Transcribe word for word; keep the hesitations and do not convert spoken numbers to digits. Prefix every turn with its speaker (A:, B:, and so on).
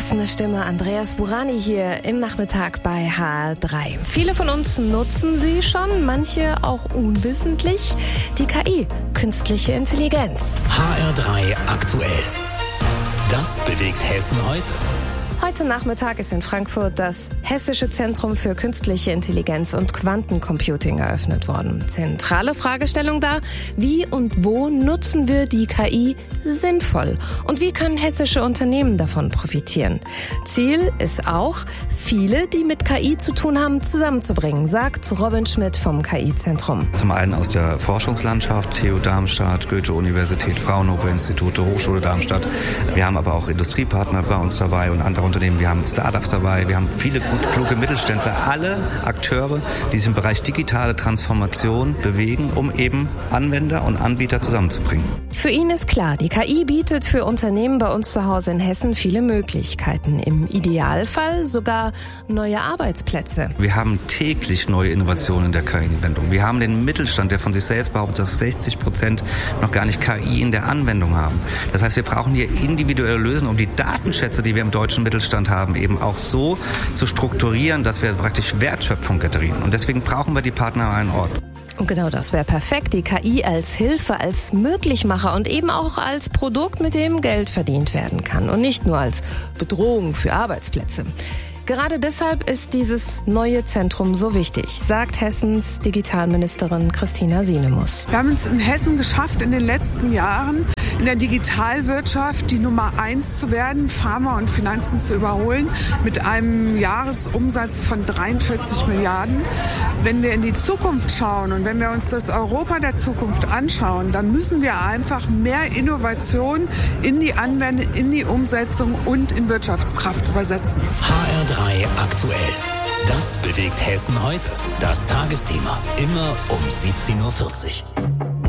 A: Passende Stimme, Andreas Burani hier im Nachmittag bei H R drei. Viele von uns nutzen sie schon, manche auch unwissentlich. Die K I, künstliche Intelligenz.
B: H R drei aktuell. Das bewegt Hessen heute.
A: Heute Nachmittag ist in Frankfurt das Hessische Zentrum für Künstliche Intelligenz und Quantencomputing eröffnet worden. Zentrale Fragestellung da: Wie und wo nutzen wir die K I sinnvoll? Und wie können hessische Unternehmen davon profitieren? Ziel ist auch, viele, die mit K I zu tun haben, zusammenzubringen, sagt Robin Schmidt vom K I-Zentrum.
C: Zum einen aus der Forschungslandschaft, T U Darmstadt, Goethe-Universität, Fraunhofer-Institute, Hochschule Darmstadt. Wir haben aber auch Industriepartner bei uns dabei und andere Unternehmen. Wir haben Startups dabei, wir haben viele gut kluge Mittelständler, alle Akteure, die sich im Bereich digitale Transformation bewegen, um eben Anwender und Anbieter zusammenzubringen.
A: Für ihn ist klar, die K I bietet für Unternehmen bei uns zu Hause in Hessen viele Möglichkeiten. Im Idealfall sogar neue Arbeitsplätze.
C: Wir haben täglich neue Innovationen in der K I-Anwendung. Wir haben den Mittelstand, der von sich selbst behauptet, dass sechzig Prozent noch gar nicht K I in der Anwendung haben. Das heißt, wir brauchen hier individuelle Lösungen, um die Datenschätze, die wir im deutschen Mittelstand haben, eben auch so zu strukturieren, dass wir praktisch Wertschöpfung generieren. Und deswegen brauchen wir die Partner an einem Ort.
A: Und genau das wäre perfekt, die K I als Hilfe, als Möglichmacher und eben auch als Produkt, mit dem Geld verdient werden kann und nicht nur als Bedrohung für Arbeitsplätze. Gerade deshalb ist dieses neue Zentrum so wichtig, sagt Hessens Digitalministerin Christina Sinemus.
D: Wir haben es in Hessen geschafft, in den letzten Jahren in der Digitalwirtschaft die Nummer eins zu werden, Pharma und Finanzen zu überholen, mit einem Jahresumsatz von dreiundvierzig Milliarden. Wenn wir in die Zukunft schauen und wenn wir uns das Europa der Zukunft anschauen, dann müssen wir einfach mehr Innovation in die Anwendung, in die Umsetzung und in Wirtschaftskraft übersetzen.
B: H R drei aktuell. Das bewegt Hessen heute. Das Tagesthema. Immer um siebzehn Uhr vierzig.